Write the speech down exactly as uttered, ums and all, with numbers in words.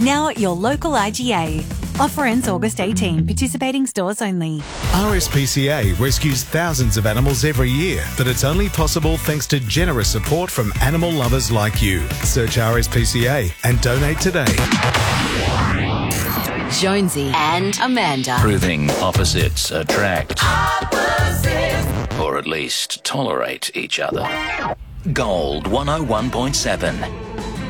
Now at your local I G A. Offer ends August eighteenth. Participating stores only. R S P C A rescues thousands of animals every year, but it's only possible thanks to generous support from animal lovers like you. Search R S P C A and donate today. Jonesy and Amanda. Proving opposites attract. Opposites. Or at least tolerate each other. Gold one oh one point seven.